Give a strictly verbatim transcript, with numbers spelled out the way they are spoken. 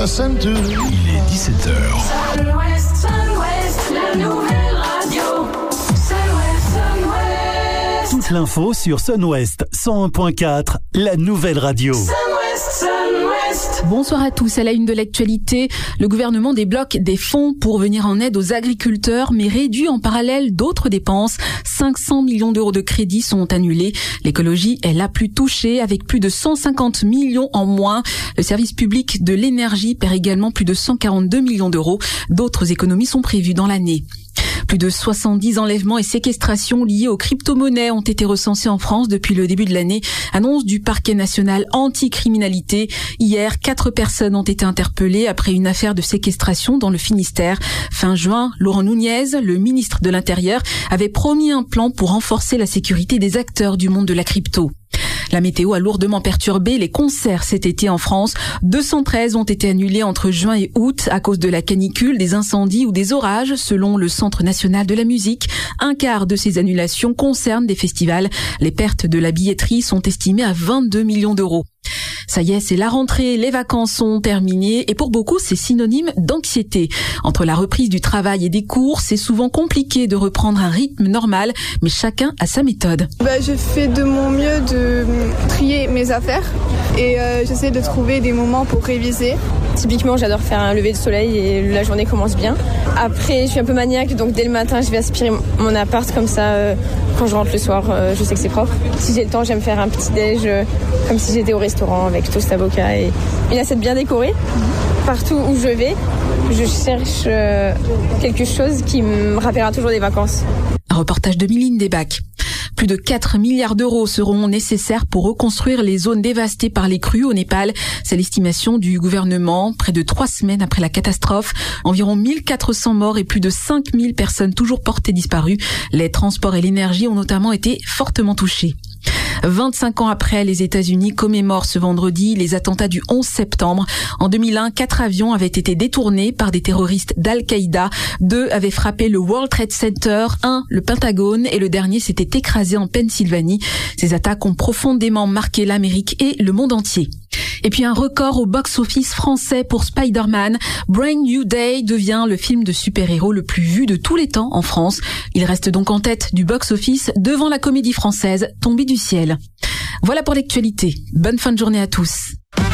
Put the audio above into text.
listen to. Il est dix-sept heures. Sun-Ouest, Sun-Ouest, la nouvelle radio. Sun-Ouest, Sun-Ouest. Toute l'info sur Sun-Ouest cent un point quatre, la nouvelle radio. Sun-Ouest, Sun-Ouest. Bonsoir à tous. À la une de l'actualité, le gouvernement débloque des fonds pour venir en aide aux agriculteurs, mais réduit en parallèle d'autres dépenses. cinq cents millions d'euros de crédits sont annulés. L'écologie est la plus touchée, avec plus de cent cinquante millions en moins. Le service public de l'énergie perd également plus de cent quarante-deux millions d'euros. D'autres économies sont prévues dans l'année. Plus de soixante-dix enlèvements et séquestrations liés aux crypto-monnaies ont été recensés en France depuis le début de l'année. Annonce du parquet national anti-criminalité. Hier, quatre personnes ont été interpellées après une affaire de séquestration dans le Finistère. Fin juin, Laurent Nunez, le ministre de l'Intérieur, avait promis un plan pour renforcer la sécurité des acteurs du monde de la crypto. La météo a lourdement perturbé les concerts cet été en France. deux cent treize ont été annulés entre juin et août à cause de la canicule, des incendies ou des orages, selon le Centre national de la musique. Un quart de ces annulations concernent des festivals. Les pertes de la billetterie sont estimées à vingt-deux millions d'euros. Ça y est, c'est la rentrée, les vacances sont terminées et pour beaucoup, c'est synonyme d'anxiété. Entre la reprise du travail et des cours, c'est souvent compliqué de reprendre un rythme normal, mais chacun a sa méthode. Bah, je fais de mon mieux de trier mes affaires et euh, j'essaie de trouver des moments pour réviser. Typiquement, j'adore faire un lever de soleil et la journée commence bien. Après, je suis un peu maniaque, donc dès le matin, je vais aspirer mon appart comme ça. Euh, quand je rentre le soir, euh, je sais que c'est propre. Si j'ai le temps, j'aime faire un petit déj euh, comme si j'étais au restaurant avec toast avocat et une assiette bien décorée. Partout où je vais, je cherche euh, quelque chose qui me rappellera toujours des vacances. Un reportage de Miline Desbacs. Plus de quatre milliards d'euros seront nécessaires pour reconstruire les zones dévastées par les crues au Népal. C'est l'estimation du gouvernement. Près de trois semaines après la catastrophe, environ mille quatre cents morts et plus de cinq mille personnes toujours portées disparues. Les transports et l'énergie ont notamment été fortement touchés. vingt-cinq ans après, les États-Unis commémorent ce vendredi les attentats du onze septembre. En deux mille un, quatre avions avaient été détournés par des terroristes d'Al-Qaïda. Deux avaient frappé le World Trade Center, un le Pentagone et le dernier s'était écrasé en Pennsylvanie. Ces attaques ont profondément marqué l'Amérique et le monde entier. Et puis un record au box-office français pour Spider-Man. Brand New Day devient le film de super-héros le plus vu de tous les temps en France. Il reste donc en tête du box-office devant la comédie française Tombée du ciel. Voilà pour l'actualité. Bonne fin de journée à tous.